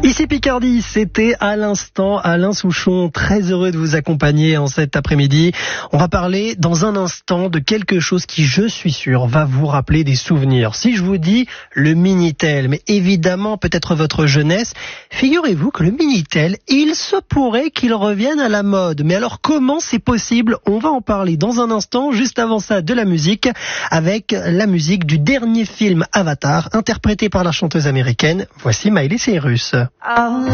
Ici Picardie, c'était à l'instant Alain Souchon, très heureux de vous accompagner en cet après-midi. On va parler dans un instant de quelque chose qui, je suis sûr, va vous rappeler des souvenirs. Si je vous dis le Minitel, mais évidemment peut-être votre jeunesse, figurez-vous que le Minitel, il se pourrait qu'il revienne à la mode. Mais alors comment c'est possible? On va en parler dans un instant, juste avant ça de la musique, avec la musique du dernier film Avatar, interprété par la chanteuse américaine. Voici Miley Cyrus. I'll